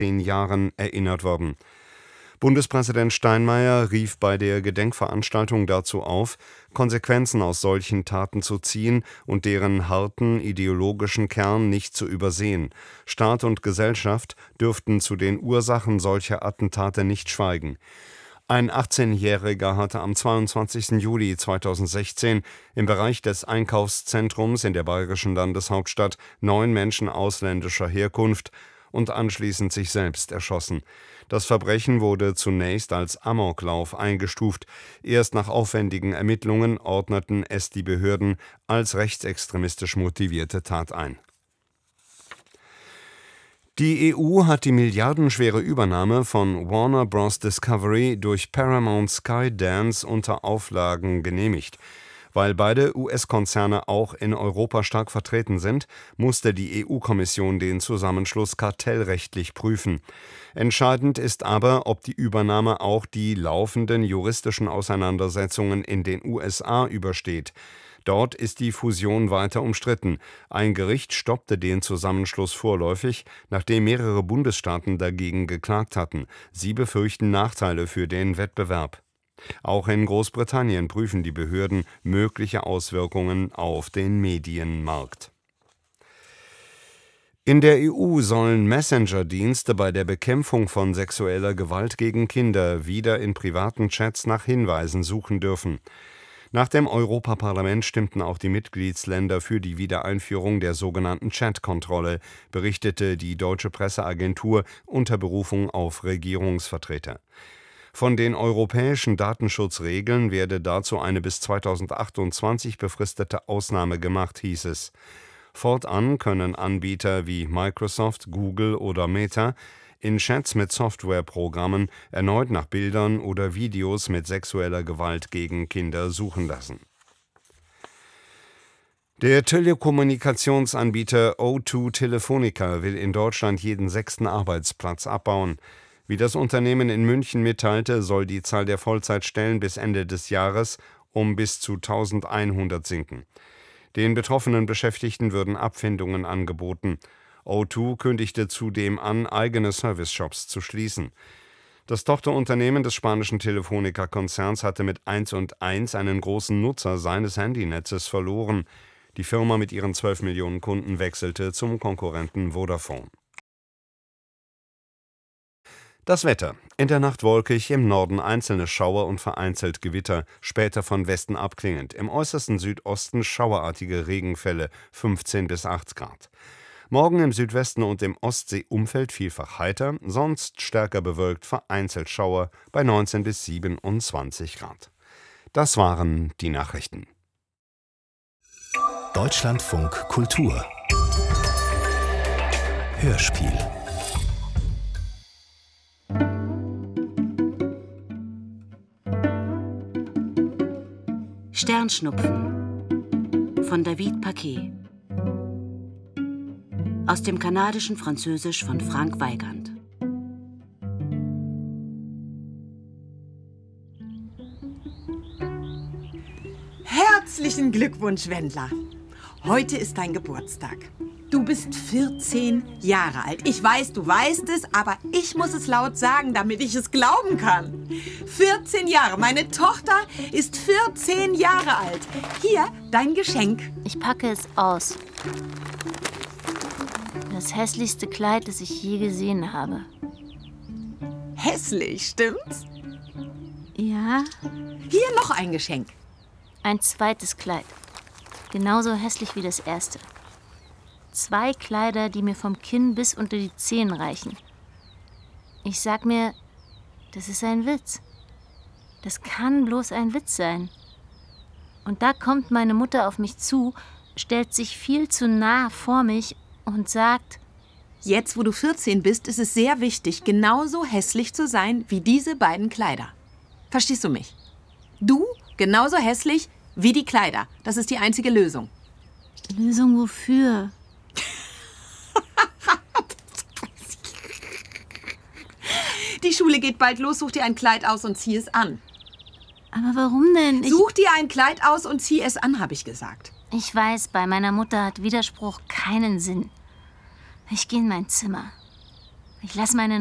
10 Jahren erinnert worden. Bundespräsident Steinmeier rief bei der Gedenkveranstaltung dazu auf, Konsequenzen aus solchen Taten zu ziehen und deren harten ideologischen Kern nicht zu übersehen. Staat und Gesellschaft dürften zu den Ursachen solcher Attentate nicht schweigen. Ein 18-Jähriger hatte am 22. Juli 2016 im Bereich des Einkaufszentrums in der bayerischen Landeshauptstadt 9 Menschen ausländischer Herkunft und anschließend sich selbst erschossen. Das Verbrechen wurde zunächst als Amoklauf eingestuft. Erst nach aufwendigen Ermittlungen ordneten es die Behörden als rechtsextremistisch motivierte Tat ein. Die EU hat die milliardenschwere Übernahme von Warner Bros. Discovery durch Paramount Skydance unter Auflagen genehmigt. Weil beide US-Konzerne auch in Europa stark vertreten sind, musste die EU-Kommission den Zusammenschluss kartellrechtlich prüfen. Entscheidend ist aber, ob die Übernahme auch die laufenden juristischen Auseinandersetzungen in den USA übersteht. Dort ist die Fusion weiter umstritten. Ein Gericht stoppte den Zusammenschluss vorläufig, nachdem mehrere Bundesstaaten dagegen geklagt hatten. Sie befürchten Nachteile für den Wettbewerb. Auch in Großbritannien prüfen die Behörden mögliche Auswirkungen auf den Medienmarkt. In der EU sollen Messenger-Dienste bei der Bekämpfung von sexueller Gewalt gegen Kinder wieder in privaten Chats nach Hinweisen suchen dürfen. Nach dem Europaparlament stimmten auch die Mitgliedsländer für die Wiedereinführung der sogenannten Chat-Kontrolle, berichtete die deutsche Presseagentur unter Berufung auf Regierungsvertreter. Von den europäischen Datenschutzregeln werde dazu eine bis 2028 befristete Ausnahme gemacht, hieß es. Fortan können Anbieter wie Microsoft, Google oder Meta in Chats mit Softwareprogrammen erneut nach Bildern oder Videos mit sexueller Gewalt gegen Kinder suchen lassen. Der Telekommunikationsanbieter O2 Telefonica will in Deutschland jeden 6. Arbeitsplatz abbauen. Wie das Unternehmen in München mitteilte, soll die Zahl der Vollzeitstellen bis Ende des Jahres um bis zu 1100 sinken. Den betroffenen Beschäftigten würden Abfindungen angeboten. O2 kündigte zudem an, eigene Service-Shops zu schließen. Das Tochterunternehmen des spanischen Telefonica-Konzerns hatte mit 1&1 einen großen Nutzer seines Handynetzes verloren. Die Firma mit ihren 12 Millionen Kunden wechselte zum Konkurrenten Vodafone. Das Wetter. In der Nacht wolkig, im Norden einzelne Schauer und vereinzelt Gewitter, später von Westen abklingend. Im äußersten Südosten schauerartige Regenfälle, 15 bis 8 Grad. Morgen im Südwesten und im Ostseeumfeld vielfach heiter, sonst stärker bewölkt, vereinzelt Schauer bei 19 bis 27 Grad. Das waren die Nachrichten. Deutschlandfunk Kultur Hörspiel. Sternschnupfen von David Paquet. Aus dem kanadischen Französisch von Frank Weigand. Herzlichen Glückwunsch, Wendler. Heute ist dein Geburtstag. Du bist 14 Jahre alt. Ich weiß, du weißt es, aber ich muss es laut sagen, damit ich es glauben kann. 14 Jahre. Meine Tochter ist 14 Jahre alt. Hier, dein Geschenk. Ich packe es aus. Das hässlichste Kleid, das ich je gesehen habe. Hässlich, stimmt's? Ja. Hier noch ein Geschenk. Ein zweites Kleid. Genauso hässlich wie das erste. 2 Kleider, die mir vom Kinn bis unter die Zehen reichen. Ich sag mir, das ist ein Witz. Das kann bloß ein Witz sein. Und da kommt meine Mutter auf mich zu, stellt sich viel zu nah vor mich und sagt: Jetzt, wo du 14 bist, ist es sehr wichtig, genauso hässlich zu sein wie diese beiden Kleider. Verstehst du mich? Du genauso hässlich wie die Kleider. Das ist die einzige Lösung. Lösung wofür? Die Schule geht bald los, such dir ein Kleid aus und zieh es an. Aber warum denn? Such dir ein Kleid aus und zieh es an, habe ich gesagt. Ich weiß, bei meiner Mutter hat Widerspruch keinen Sinn. Ich gehe in mein Zimmer. Ich lasse meine